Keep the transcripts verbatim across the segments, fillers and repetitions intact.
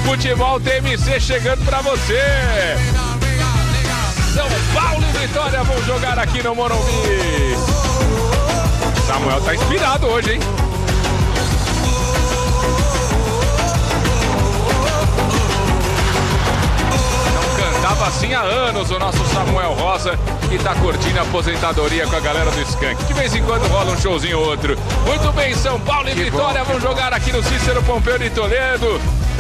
Futebol T M C chegando pra você. São Paulo e Vitória vão jogar aqui no Morumbi. Samuel tá inspirado hoje, hein? Tava assim há anos o nosso Samuel Rosa, que tá curtindo a aposentadoria com a galera do Skank. De vez em quando rola um showzinho ou outro. Muito bem, São Paulo e que Vitória bom, vão jogar aqui no Cícero Pompeu de Toledo.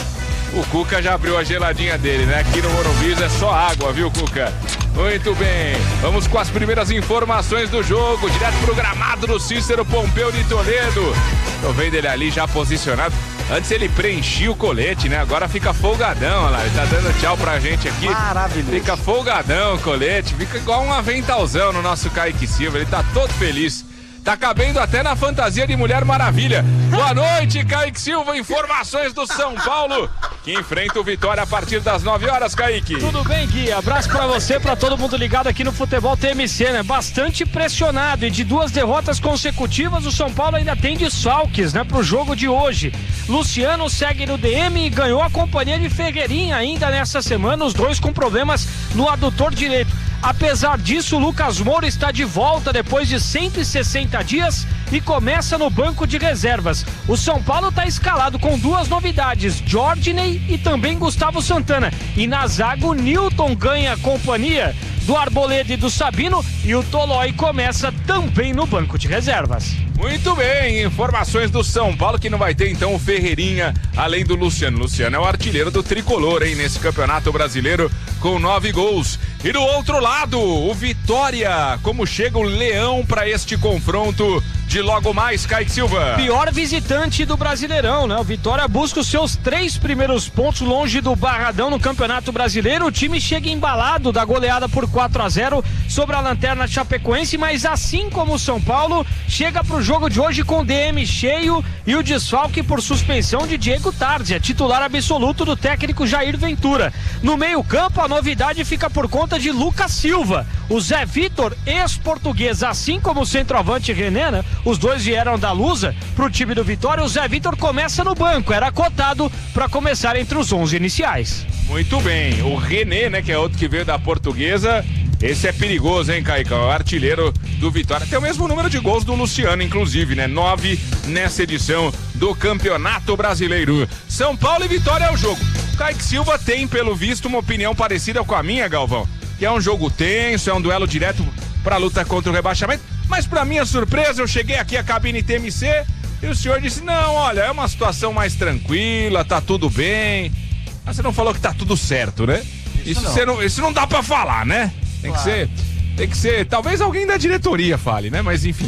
O Cuca já abriu a geladinha dele, né? Aqui no Morumbi é só água, viu, Cuca? Muito bem, vamos com as primeiras informações do jogo, direto pro gramado do Cícero Pompeu de Toledo. Tô vendo ele ali já posicionado. Antes ele preenchia o colete, né? Agora fica folgadão, olha lá. Ele tá dando tchau pra gente aqui. Maravilhoso. Fica folgadão o colete, fica igual um aventalzão no nosso Kaique Silva. Ele tá todo feliz. Tá cabendo até na fantasia de Mulher Maravilha. Boa noite, Kaique Silva. Informações do São Paulo, que enfrenta o Vitória a partir das nove horas, Kaique. Tudo bem, Gui? Abraço pra você, pra todo mundo ligado aqui no Futebol T M C, né? Bastante pressionado e de duas derrotas consecutivas, o São Paulo ainda tem desfalques, né? Pro jogo de hoje. Luciano segue no D M e ganhou a companhia de Ferreirinha ainda nessa semana, os dois com problemas no adutor direito. Apesar disso, o Lucas Moura está de volta depois de cento e sessenta dias e começa no banco de reservas. O São Paulo está escalado com duas novidades, Jorginey e também Gustavo Santana. E na zaga, o Newton ganha companhia do Arboleda e do Sabino e o Tolói começa também no banco de reservas. Muito bem, informações do São Paulo, que não vai ter então o Ferreirinha, além do Luciano. Luciano é o artilheiro do Tricolor, hein, nesse Campeonato Brasileiro, com nove gols. E do outro lado, o Vitória, como chega o Leão para este confronto de logo mais, Kaique Silva? Pior visitante do Brasileirão, né? O Vitória busca os seus três primeiros pontos longe do Barradão no Campeonato Brasileiro. O time chega embalado da goleada por quatro a zero sobre a Lanterna Chapecoense, mas assim como o São Paulo, chega pro jogo de hoje com o D M cheio e o desfalque por suspensão de Diego Tardia, titular absoluto do técnico Jair Ventura. No meio-campo, a novidade fica por conta de Lucas Silva. O Zé Vitor, ex-português, assim como o centroavante René, né? Os dois vieram da Lusa pro time do Vitória. O Zé Vitor começa no banco, era cotado para começar entre os onze iniciais. Muito bem, o René, né, que é outro que veio da Portuguesa. Esse é perigoso, hein, Caicão? É o artilheiro do Vitória. Tem o mesmo número de gols do Luciano, inclusive, né? Nove nessa edição do Campeonato Brasileiro. São Paulo e Vitória é o jogo. O Kaique Silva tem, pelo visto, uma opinião parecida com a minha, Galvão. Que é um jogo tenso, é um duelo direto pra luta contra o rebaixamento. Mas pra minha surpresa, eu cheguei aqui à cabine T M C e o senhor disse, não, olha, é uma situação mais tranquila, tá tudo bem. Mas você não falou que tá tudo certo, né? Isso, isso, não. Você não, isso não dá pra falar, né? Tem claro. que ser, tem que ser, talvez alguém da diretoria fale, né? Mas enfim,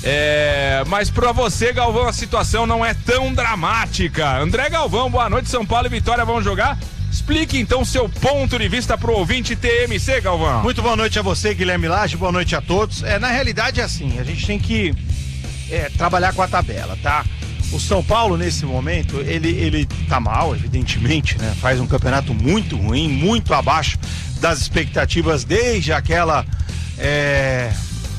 é, mas pra você, Galvão, a situação não é tão dramática. André Galvão, boa noite, São Paulo e Vitória vão jogar. Explique então o seu ponto de vista pro ouvinte T M C, Galvão. Muito boa noite a você, Guilherme Lage, boa noite a todos. É, na realidade é assim, a gente tem que é, trabalhar com a tabela, tá? O São Paulo, nesse momento, ele, ele tá mal, evidentemente, né? Faz um campeonato muito ruim, muito abaixo das expectativas desde aquela é,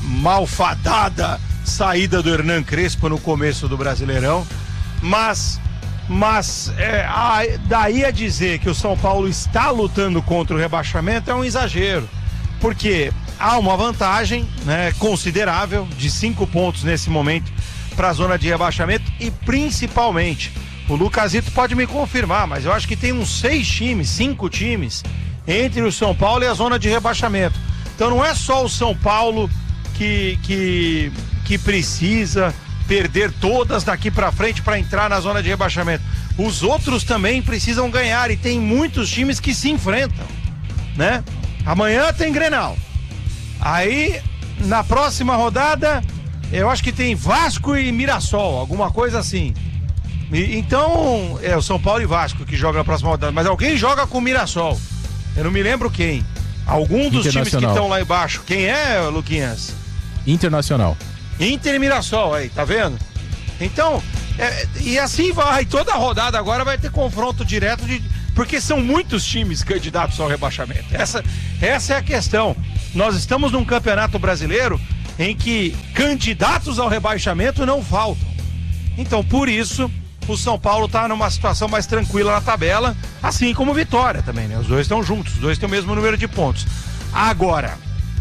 malfadada saída do Hernan Crespo no começo do Brasileirão. Mas, mas é, a, daí a dizer que o São Paulo está lutando contra o rebaixamento é um exagero. Porque há uma vantagem, né, considerável de cinco pontos nesse momento para a zona de rebaixamento e principalmente, o Lucasito pode me confirmar, mas eu acho que tem uns seis times, cinco times entre o São Paulo e a zona de rebaixamento. Então não é só o São Paulo que, que, que precisa perder todas daqui para frente para entrar na zona de rebaixamento. Os outros também precisam ganhar e tem muitos times que se enfrentam, né? Amanhã tem Grenal. Aí, na próxima rodada, eu acho que tem Vasco e Mirassol, alguma coisa assim. E, então, é o São Paulo e Vasco que joga na próxima rodada, mas alguém joga com o Mirassol. Eu não me lembro quem. Algum dos times que estão lá embaixo. Quem é, Luquinhas? Internacional. Inter e Mirassol, aí, tá vendo? Então, é, e assim vai. Toda rodada agora vai ter confronto direto, de, porque são muitos times candidatos ao rebaixamento. Essa, essa é a questão. Nós estamos num campeonato brasileiro em que candidatos ao rebaixamento não faltam. Então, por isso, o São Paulo tá numa situação mais tranquila na tabela, assim como o Vitória também, né? Os dois estão juntos, os dois têm o mesmo número de pontos. Agora,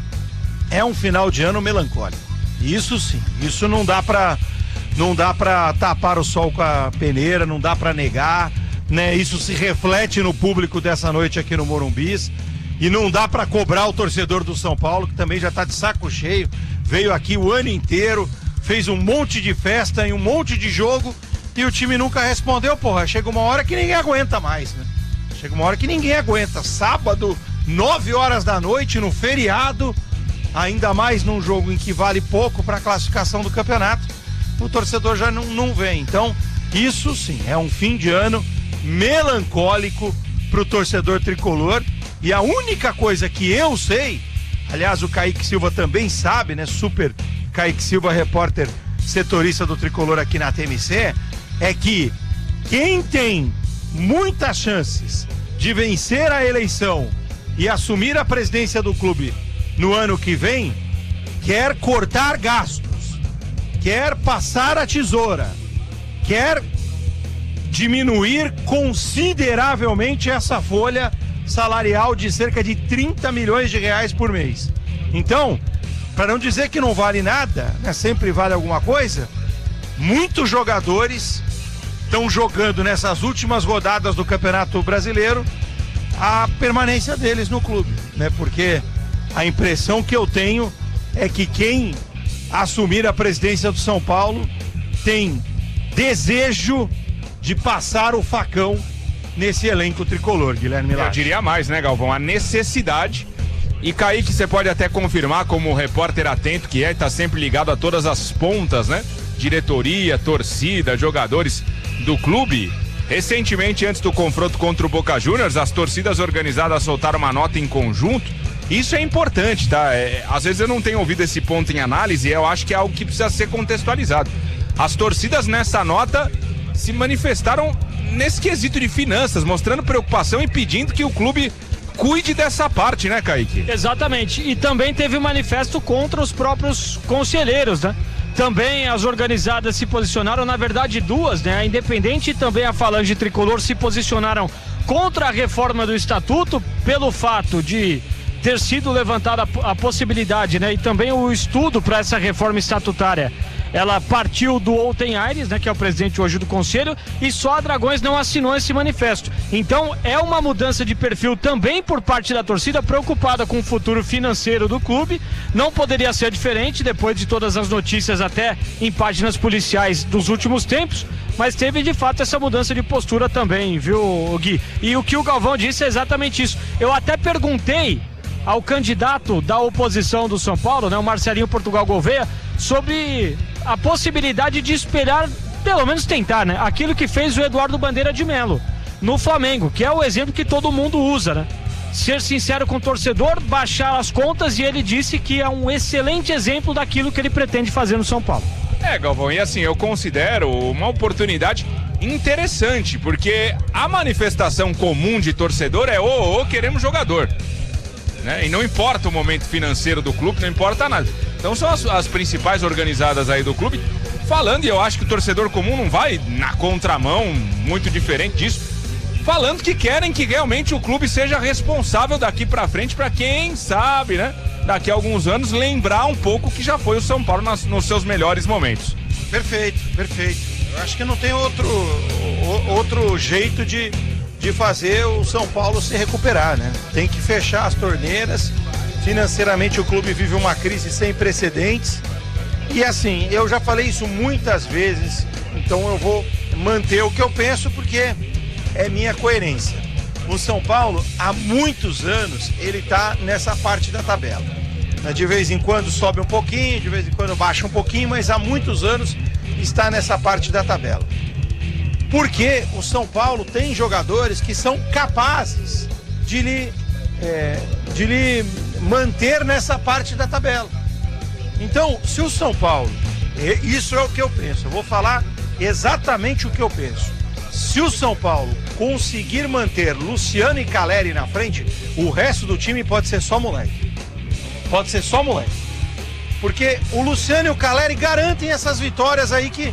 é um final de ano melancólico. Isso sim, isso não dá pra, não dá pra tapar o sol com a peneira, não dá pra negar, né? Isso se reflete no público dessa noite aqui no Morumbis. E não dá pra cobrar o torcedor do São Paulo, que também já tá de saco cheio, veio aqui o ano inteiro, fez um monte de festa e um monte de jogo e o time nunca respondeu, porra. Chega uma hora que ninguém aguenta mais, né? Chega uma hora que ninguém aguenta. Sábado, nove horas da noite, no feriado, ainda mais num jogo em que vale pouco pra classificação do campeonato, o torcedor já não, não vem. Então, isso sim, é um fim de ano melancólico pro torcedor tricolor. E a única coisa que eu sei, aliás, o Kaique Silva também sabe, né? Super Kaique Silva, repórter setorista do Tricolor aqui na T M C, é que quem tem muitas chances de vencer a eleição e assumir a presidência do clube no ano que vem, quer cortar gastos, quer passar a tesoura, quer diminuir consideravelmente essa folha salarial de cerca de trinta milhões de reais por mês. Então, para não dizer que não vale nada, né, sempre vale alguma coisa, muitos jogadores estão jogando nessas últimas rodadas do Campeonato Brasileiro a permanência deles no clube, né? Porque a impressão que eu tenho é que quem assumir a presidência do São Paulo tem desejo de passar o facão nesse elenco tricolor, Guilherme Laje. Eu diria mais, né, Galvão? A necessidade. E Kaique, você pode até confirmar, como repórter atento que é, está sempre ligado a todas as pontas, né? Diretoria, torcida, jogadores do clube. Recentemente, antes do confronto contra o Boca Juniors, as torcidas organizadas soltaram uma nota em conjunto. Isso é importante, tá? É, às vezes eu não tenho ouvido esse ponto em análise e eu acho que é algo que precisa ser contextualizado. As torcidas nessa nota se manifestaram nesse quesito de finanças, mostrando preocupação e pedindo que o clube cuide dessa parte, né, Kaique? Exatamente, e também teve um manifesto contra os próprios conselheiros, né? Também as organizadas se posicionaram, na verdade duas, né? A Independente e também a Falange Tricolor se posicionaram contra a reforma do estatuto pelo fato de ter sido levantada a possibilidade, né? E também o estudo para essa reforma estatutária. Ela partiu do Outen Aires, né, que é o presidente hoje do conselho, e só a Dragões não assinou esse manifesto. Então é uma mudança de perfil também por parte da torcida, preocupada com o futuro financeiro do clube. Não poderia ser diferente depois de todas as notícias, até em páginas policiais dos últimos tempos, mas teve de fato essa mudança de postura também, viu, Gui? E o que o Galvão disse é exatamente isso. Eu até perguntei ao candidato da oposição do São Paulo, né, o Marcelinho Portugal Gouveia, sobre a possibilidade de esperar, pelo menos tentar, né, aquilo que fez o Eduardo Bandeira de Melo no Flamengo, que é o exemplo que todo mundo usa, né? Ser sincero com o torcedor, baixar as contas, e ele disse que é um excelente exemplo daquilo que ele pretende fazer no São Paulo. É, Galvão, e assim, eu considero uma oportunidade interessante, porque a manifestação comum de torcedor é ô, ô, queremos jogador. Né? E não importa o momento financeiro do clube, não importa nada. Então são as, as principais organizadas aí do clube falando, e eu acho que o torcedor comum não vai na contramão, muito diferente disso, falando que querem que realmente o clube seja responsável daqui pra frente, pra quem sabe, né, daqui a alguns anos lembrar um pouco que já foi o São Paulo nas, nos seus melhores momentos. Perfeito, perfeito. Eu acho que não tem outro, outro jeito de de fazer o São Paulo se recuperar, né? Tem que fechar as torneiras. Financeiramente o clube vive uma crise sem precedentes. E assim, eu já falei isso muitas vezes, então eu vou manter o que eu penso porque é minha coerência. O São Paulo, há muitos anos, ele tá nessa parte da tabela. De vez em quando sobe um pouquinho, de vez em quando baixa um pouquinho, mas há muitos anos está nessa parte da tabela. Porque o São Paulo tem jogadores que são capazes de lhe, é, de lhe manter nessa parte da tabela. Então, se o São Paulo, isso é o que eu penso, eu vou falar exatamente o que eu penso. Se o São Paulo conseguir manter Luciano e Caleri na frente, o resto do time pode ser só moleque. Pode ser só moleque. Porque o Luciano e o Caleri garantem essas vitórias aí que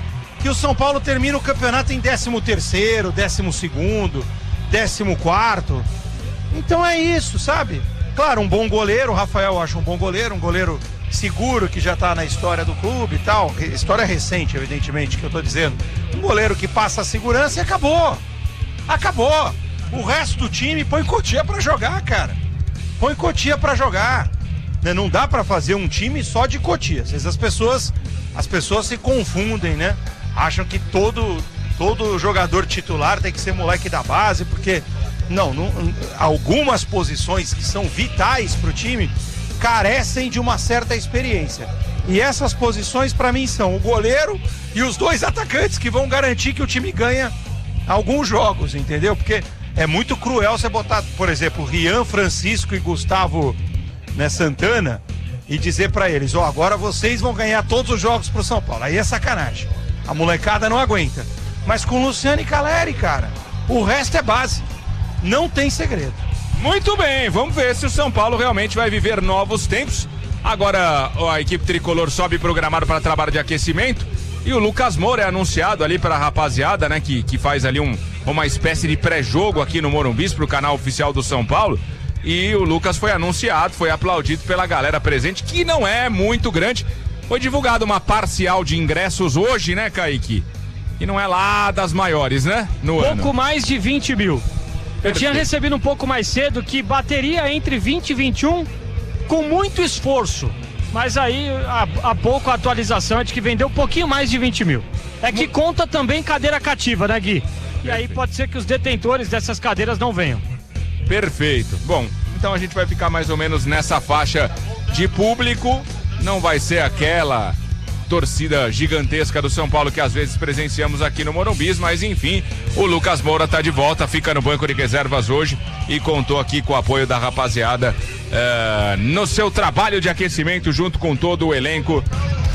que o São Paulo termina o campeonato em décimo terceiro, décimo segundo, décimo quarto. Então é isso, sabe? Claro, um bom goleiro, o Rafael eu acho um bom goleiro, um goleiro seguro que já tá na história do clube e tal. História recente, evidentemente, que eu tô dizendo. Um goleiro que passa a segurança e acabou. Acabou. O resto do time põe Cotia pra jogar, cara. Põe Cotia pra jogar. Não dá pra fazer um time só de Cotia. Às vezes as pessoas, as pessoas se confundem, né? Acham que todo, todo jogador titular tem que ser moleque da base, porque... Não, não, algumas posições que são vitais pro time carecem de uma certa experiência. E essas posições, pra mim, são o goleiro e os dois atacantes que vão garantir que o time ganha alguns jogos, entendeu? Porque é muito cruel você botar, por exemplo, Rian, Francisco e Gustavo, né, Santana, e dizer pra eles, ó, oh, agora vocês vão ganhar todos os jogos pro São Paulo. Aí é sacanagem. A molecada não aguenta. Mas com Luciano e Caleri, cara, o resto é base. Não tem segredo. Muito bem, vamos ver se o São Paulo realmente vai viver novos tempos. Agora a equipe tricolor sobe programado para trabalho de aquecimento e o Lucas Moura é anunciado ali para a rapaziada, né, que, que faz ali um, uma espécie de pré-jogo aqui no Morumbi pro canal oficial do São Paulo. E o Lucas foi anunciado, foi aplaudido pela galera presente, que não é muito grande. Foi divulgada uma parcial de ingressos hoje, né, Kaique? E não é lá das maiores, né? No Pouco ano. Pouco mais de vinte mil. Eu tinha recebido um pouco mais cedo que bateria entre vinte e vinte e um com muito esforço. Mas aí, há, há pouco a atualização é de que vendeu um pouquinho mais de vinte mil. É que conta também cadeira cativa, né, Gui? E aí pode ser que os detentores dessas cadeiras não venham. Perfeito. Bom, então a gente vai ficar mais ou menos nessa faixa de público. Não vai ser aquela torcida gigantesca do São Paulo que às vezes presenciamos aqui no Morumbi, mas enfim, o Lucas Moura tá de volta, fica no banco de reservas hoje e contou aqui com o apoio da rapaziada uh, no seu trabalho de aquecimento junto com todo o elenco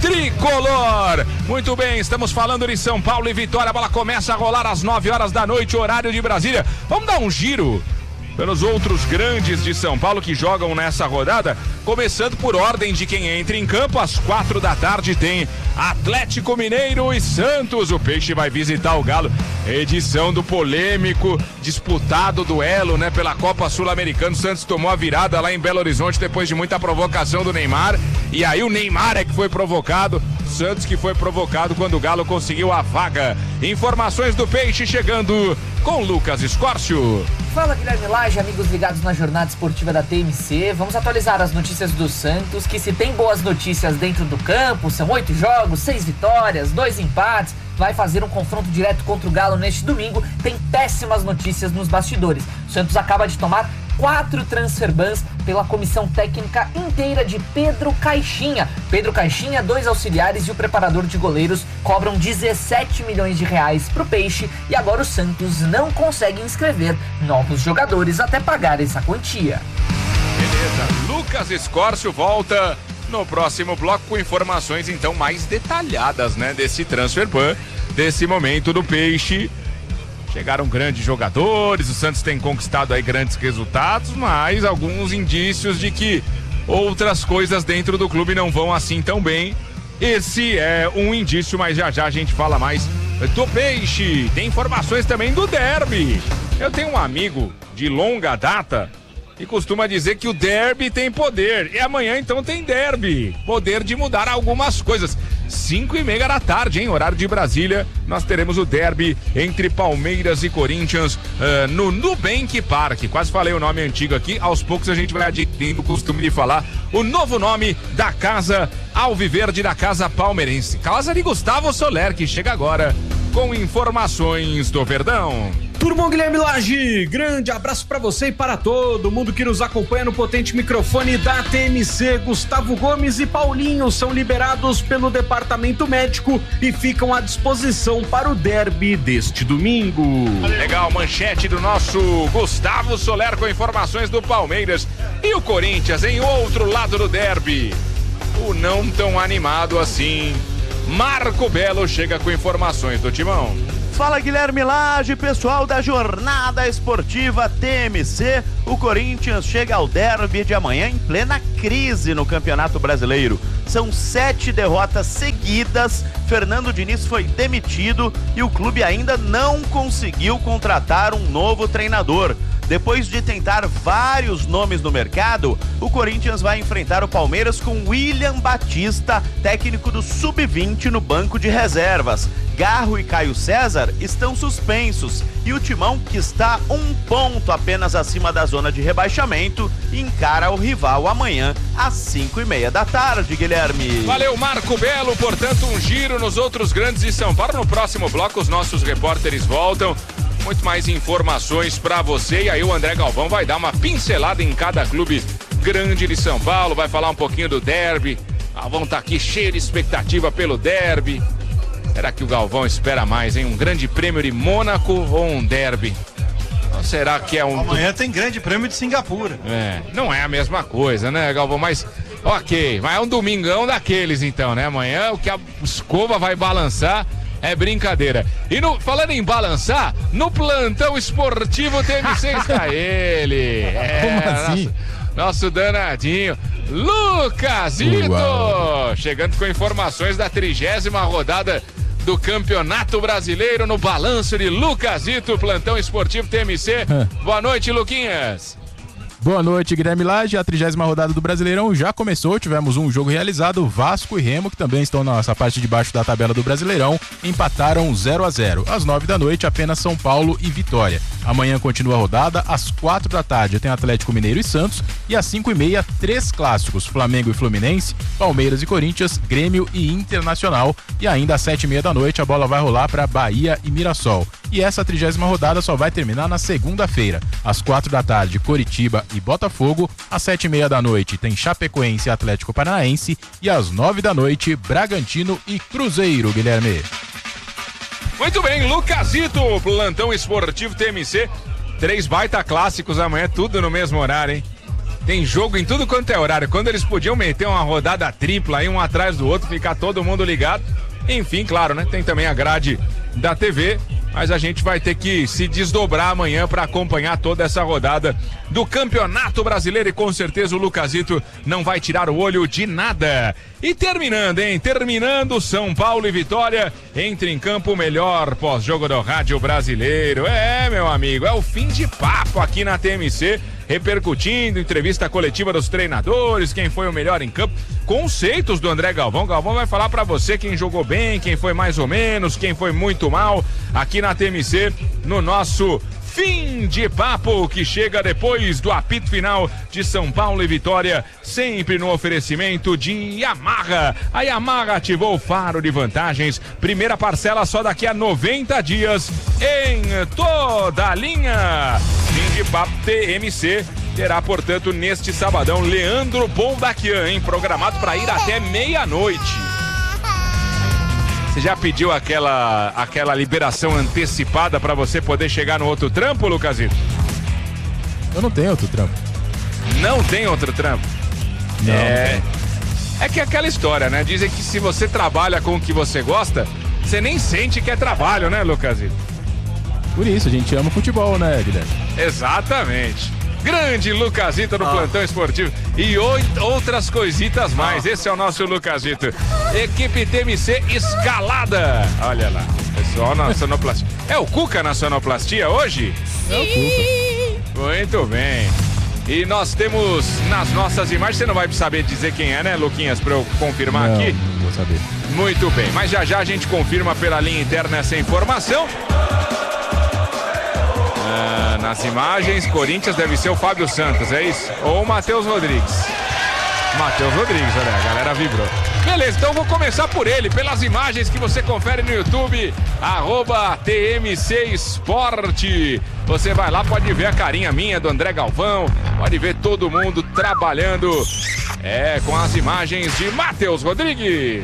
tricolor. Muito bem, estamos falando de São Paulo e Vitória, a bola começa a rolar às nove horas da noite, horário de Brasília. Vamos dar um giro pelos outros grandes de São Paulo que jogam nessa rodada, começando por ordem de quem entra em campo. Às quatro da tarde tem Atlético Mineiro e Santos. O Peixe vai visitar o Galo, edição do polêmico, disputado duelo, né, pela Copa Sul-Americana. O Santos tomou a virada lá em Belo Horizonte depois de muita provocação do Neymar, e aí o Neymar é que foi provocado, Santos que foi provocado quando o Galo conseguiu a vaga. Informações do Peixe chegando com Lucas Escórcio. Fala, Guilherme Lage, amigos ligados na jornada esportiva da T M C. Vamos atualizar as notícias do Santos, que se tem boas notícias dentro do campo, são oito jogos, seis vitórias, dois empates, vai fazer um confronto direto contra o Galo neste domingo. Tem péssimas notícias nos bastidores. O Santos acaba de tomar quatro transfer bans pela comissão técnica inteira de Pedro Caixinha. Pedro Caixinha, dois auxiliares e o preparador de goleiros cobram dezessete milhões de reais pro Peixe e agora o Santos não consegue inscrever novos jogadores até pagar essa quantia. Beleza, Lucas Escórcio volta no próximo bloco com informações então mais detalhadas, né, desse transfer ban, desse momento do Peixe. Chegaram grandes jogadores, o Santos tem conquistado aí grandes resultados, mas alguns indícios de que outras coisas dentro do clube não vão assim tão bem. Esse é um indício, mas já já a gente fala mais do Peixe. Tem informações também do derby. Eu tenho um amigo de longa data e costuma dizer que o derby tem poder. E amanhã então tem derby. Poder de mudar algumas coisas. Cinco e meia da tarde, hein? Horário de Brasília. Nós teremos o derby entre Palmeiras e Corinthians uh, no Nubank Park. Quase falei o nome antigo aqui. Aos poucos a gente vai adquirindo o costume de falar o novo nome da casa alviverde, da casa palmeirense. Casa de Gustavo Soler, que chega agora com informações do Verdão. Turmão, Guilherme Lage, grande abraço para você e para todo mundo que nos acompanha no potente microfone da T M C. Gustavo Gomes e Paulinho são liberados pelo departamento médico e ficam à disposição para o derby deste domingo. Legal, manchete do nosso Gustavo Soler com informações do Palmeiras e o Corinthians em outro lado do derby. O não tão animado assim, Marco Belo chega com informações do Timão. Fala, Guilherme Lage, pessoal da Jornada Esportiva T M C. O Corinthians chega ao derby de amanhã em plena crise no Campeonato Brasileiro. São sete derrotas seguidas. Fernando Diniz foi demitido e o clube ainda não conseguiu contratar um novo treinador. Depois de tentar vários nomes no mercado, o Corinthians vai enfrentar o Palmeiras com William Batista, técnico do sub vinte, no banco de reservas. Garro e Caio César estão suspensos e o Timão, que está um ponto apenas acima da zona de rebaixamento, encara o rival amanhã às cinco e meia da tarde, Guilherme. Valeu, Marco Belo. Portanto, um giro nos outros grandes de São Paulo. No próximo bloco, os nossos repórteres voltam. Muito mais informações pra você. E aí o André Galvão vai dar uma pincelada em cada clube grande de São Paulo. Vai falar um pouquinho do derby. Galvão tá aqui cheio de expectativa pelo derby. Será que o Galvão espera mais, hein? Um grande prêmio de Mônaco ou um derby? Ou será que é um... Amanhã tem grande prêmio de Singapura. É, não é a mesma coisa, né, Galvão? Mas, ok, mas é um domingão daqueles então, né? Amanhã o que a escova vai balançar é brincadeira. E no, falando em balançar, no plantão esportivo T M C está ele. É, como assim? Nosso, nosso danadinho, Lucasito. Uau. Chegando com informações da trigésima rodada do Campeonato Brasileiro no balanço de Lucasito, plantão esportivo T M C. Boa noite, Luquinhas. Boa noite, Guilherme Lage. A trigésima rodada do Brasileirão já começou. Tivemos um jogo realizado. Vasco e Remo, que também estão na nossa parte de baixo da tabela do Brasileirão, empataram zero a zero. Às nove da noite, apenas São Paulo e Vitória. Amanhã continua a rodada. Às quatro da tarde tem Atlético Mineiro e Santos. E às cinco e meia, três clássicos: Flamengo e Fluminense, Palmeiras e Corinthians, Grêmio e Internacional. E ainda às sete e meia da noite, a bola vai rolar para Bahia e Mirassol. E essa trigésima rodada só vai terminar na segunda-feira. Às quatro da tarde, Coritiba e Botafogo. Às sete e meia da noite tem Chapecoense e Atlético Paranaense. E às nove da noite, Bragantino e Cruzeiro, Guilherme. Muito bem, Lucasito, plantão esportivo T M C. Três baita clássicos amanhã, tudo no mesmo horário, hein? Tem jogo em tudo quanto é horário. Quando eles podiam meter uma rodada tripla aí, um atrás do outro, ficar todo mundo ligado. Enfim, claro, né? Tem também a grade da T V, mas a gente vai ter que se desdobrar amanhã para acompanhar toda essa rodada do Campeonato Brasileiro e com certeza o Lucasito não vai tirar o olho de nada. E terminando, hein? Terminando, São Paulo e Vitória. Entra em campo o melhor pós-jogo do Rádio Brasileiro. É, meu amigo, é o fim de papo aqui na T M C. Repercutindo, entrevista coletiva dos treinadores, quem foi o melhor em campo, conceitos do André Galvão. Galvão vai falar pra você quem jogou bem, quem foi mais ou menos, quem foi muito mal, aqui na T M C, no nosso fim de papo, que chega depois do apito final de São Paulo e Vitória, sempre no oferecimento de Yamaha. A Yamaha ativou o faro de vantagens, primeira parcela só daqui a noventa dias em toda a linha. Fim de papo T M C terá, portanto, neste sabadão, Leandro Boldaquian, hein, programado para ir até meia-noite. Você já pediu aquela, aquela liberação antecipada para você poder chegar no outro trampo, Lucasito? Eu não tenho outro trampo. Não tem outro trampo? Não, é... não tem. É que é aquela história, né? Dizem que se você trabalha com o que você gosta, você nem sente que é trabalho, né, Lucasito? Por isso, a gente ama futebol, né, Guilherme? Exatamente. Grande Lucasito no ah. plantão esportivo e oito, outras coisitas mais. Ah. Esse é o nosso Lucasito. Equipe T M C escalada. Olha lá, pessoal na sonoplastia. É o Cuca na sonoplastia hoje? É o Cuca. Muito bem. E nós temos nas nossas imagens, você não vai saber dizer quem é, né, Luquinhas, pra eu confirmar não, aqui? Não vou saber. Muito bem, mas já já a gente confirma pela linha interna essa informação. Ah, nas imagens, Corinthians deve ser o Fábio Santos, é isso? Ou o Matheus Rodrigues. Matheus Rodrigues, olha, a galera vibrou. Beleza, então vou começar por ele, pelas imagens que você confere no YouTube, arroba T M C Esporte. Você vai lá, pode ver a carinha minha do André Galvão, pode ver todo mundo trabalhando, é, com as imagens de Matheus Rodrigues.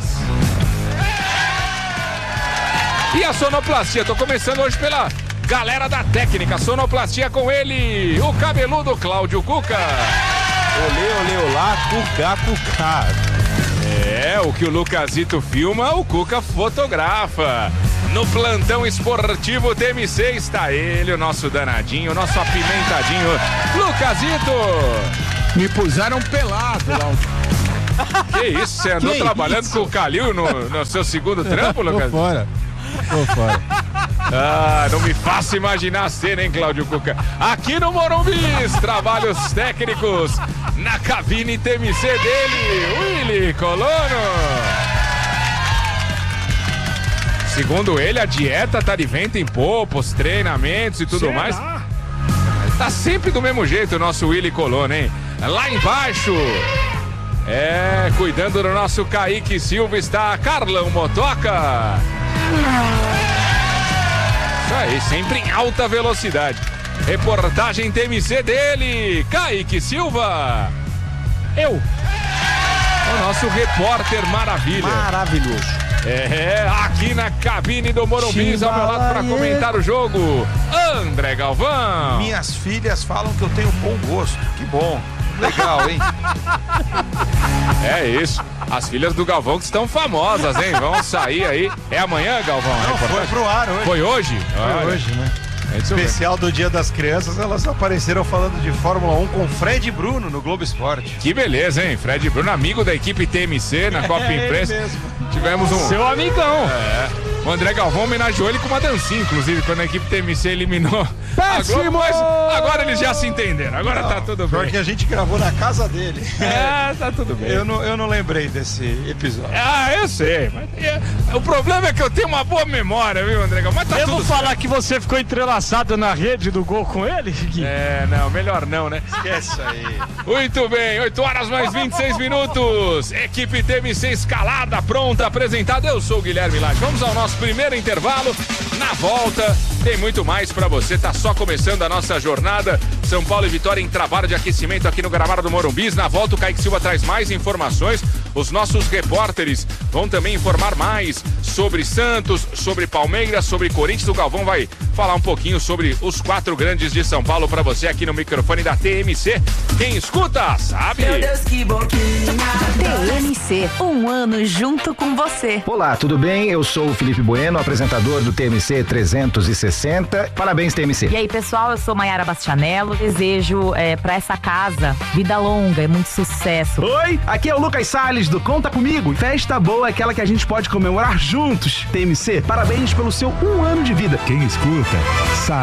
E a sonoplastia, tô começando hoje pela galera da técnica, sonoplastia com ele, o cabeludo Cláudio Cuca. Olê, olê, olá, Cuca, Cuca. É, o que o Lucasito filma, o Cuca fotografa. No plantão esportivo T M C está ele, o nosso danadinho, o nosso apimentadinho, Lucasito. Me puseram pelado lá. Que isso, você andou Que trabalhando isso? com o Calil no, no seu segundo trampo, Tô Lucas? fora. Tô fora. Ah, não me faça imaginar a cena, hein, Cláudio Cuca? Aqui no Morumbi, trabalhos técnicos na cabine T M C dele, Willy Colono. Segundo ele, a dieta tá de vento em popa, os treinamentos e tudo Será? mais. Tá sempre do mesmo jeito o nosso Willy Colono, hein? Lá embaixo, é, cuidando do nosso Kaique Silva, está Carlão Motoca. Isso aí, sempre em alta velocidade. Reportagem T M C dele, Kaique Silva. Eu. O nosso repórter maravilha. Maravilhoso. É, aqui na cabine do Morumbi, ao meu lado para comentar o jogo, André Galvão. Minhas filhas falam que eu tenho bom gosto. Que bom. Legal, hein? É isso. As filhas do Galvão que estão famosas, hein? Vão sair aí. É amanhã, Galvão? a Não, foi reportagem? pro ar hoje. Foi hoje? Foi Olha, hoje, né? é isso mesmo. Especial do Dia das Crianças, elas apareceram falando de Fórmula um com Fred e Bruno no Globo Esporte. Que beleza, hein? Fred Bruno, amigo da equipe T M C na Copa É, ele Imprensa. mesmo. Tivemos um. Seu amigão. É. O André Galvão homenageou ele com uma dancinha, inclusive, quando a equipe T M C eliminou a Globo, mas agora eles já se entenderam. Agora tá tudo bem. Porque a gente gravou na casa dele. É, tá tudo bem. Eu não, eu não lembrei desse episódio. Ah, eu sei. Mas, é, o problema é que eu tenho uma boa memória, viu, André Galvão? Mas tá Eu tudo vou falar que você ficou entrelaçado na rede do gol com ele, Gui? É, não, melhor não, né? Esquece aí. Muito bem, oito horas mais vinte e seis minutos. Equipe T M C escalada, pronta, apresentada. Eu sou o Guilherme Lage. Vamos ao nosso primeiro intervalo. Na volta, tem muito mais pra você. Tá só começando a nossa jornada. São Paulo e Vitória em trabalho de aquecimento aqui no gramado do Morumbi. Na volta, o Kaique Silva traz mais informações. Os nossos repórteres vão também informar mais sobre Santos, sobre Palmeiras, sobre Corinthians. O Galvão vai falar um pouquinho sobre os quatro grandes de São Paulo pra você aqui no microfone da T M C. Quem escuta, sabe? Meu Deus, que boquinha. T M C, um ano junto com você. Olá, tudo bem? Eu sou o Felipe Bueno, apresentador do T M C trezentos e sessenta. Parabéns, T M C. E aí, pessoal, eu sou Maiara Bastianello. Desejo é, pra essa casa vida longa e muito sucesso. Oi, aqui é o Lucas Salles do Conta Comigo. Festa boa é aquela que a gente pode comemorar juntos. T M C, parabéns pelo seu um ano de vida. Quem escuta sabe.